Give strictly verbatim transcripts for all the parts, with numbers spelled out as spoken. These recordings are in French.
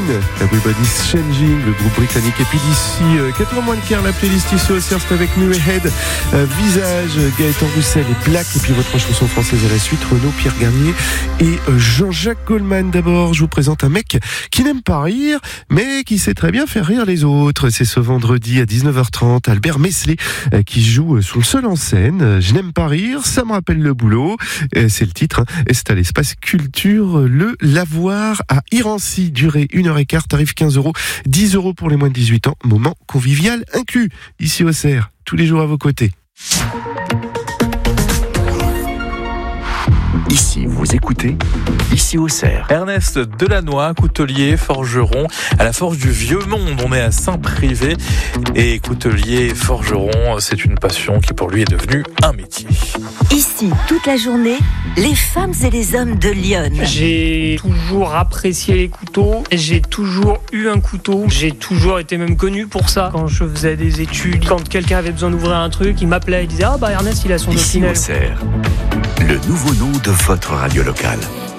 Everybody's Changing, le groupe britannique. Et puis d'ici euh, quatre heures moins de quart, la playlist ici au C R, c'est avec Murray Head, euh, Visage, Gaëtan Roussel et Black. Et puis votre chanson française à la suite, Renaud, Pierre Garnier et euh, Jean-Jacques Goldman. D'abord, je vous présente un mec qui n'aime pas rire, mais qui sait très bien faire rire les autres. C'est ce vendredi à dix-neuf heures trente, Albert Mesley euh, qui joue sur le seul en scène. Euh, je n'aime pas rire, ça me rappelle le boulot. Euh, c'est le titre, hein. Et c'est à l'espace culture, le Lavoir à Irancy. Durée une heure et quart, tarif quinze euros, dix euros pour les moins de dix-huit ans. Moment convivial inclus. Ici au C R, tous les jours à vos côtés. Ici, vous écoutez, ici au C R. Ernest Delannoy, coutelier, forgeron à la Forge du Vieux Monde. On est à Saint-Privé et coutelier et forgeron, c'est une passion qui pour lui est devenue un métier. Ici, toute la journée, les femmes et les hommes de Lyon. J'ai toujours apprécié les couteaux, j'ai toujours eu un couteau, j'ai toujours été même connu pour ça. Quand je faisais des études, quand quelqu'un avait besoin d'ouvrir un truc, il m'appelait, il disait « Ah bah Ernest, il a son Ici Opinel ». Ici au C R, le nouveau nom de votre radio locale.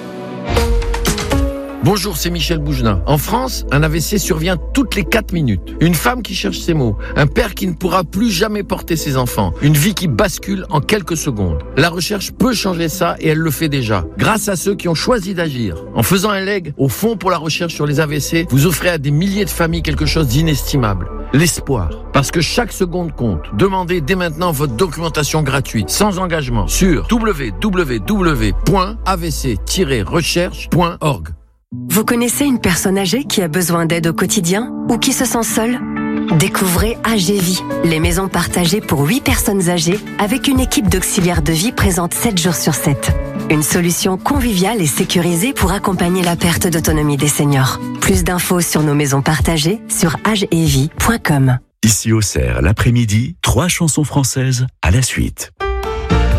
Bonjour, c'est Michel Bougenin. En France, un A V C survient toutes les quatre minutes. Une femme qui cherche ses mots, un père qui ne pourra plus jamais porter ses enfants, une vie qui bascule en quelques secondes. La recherche peut changer ça et elle le fait déjà, grâce à ceux qui ont choisi d'agir. En faisant un leg au Fonds pour la recherche sur les A V C, vous offrez à des milliers de familles quelque chose d'inestimable. L'espoir. Parce que chaque seconde compte. Demandez dès maintenant votre documentation gratuite, sans engagement, sur w w w point a v c tiret recherche point org. Vous connaissez une personne âgée qui a besoin d'aide au quotidien ou qui se sent seule ? Découvrez Agévie, les maisons partagées pour huit personnes âgées avec une équipe d'auxiliaires de vie présente sept jours sur sept. Une solution conviviale et sécurisée pour accompagner la perte d'autonomie des seniors. Plus d'infos sur nos maisons partagées sur agevie point com. Ici au C R, l'après-midi, trois chansons françaises à la suite.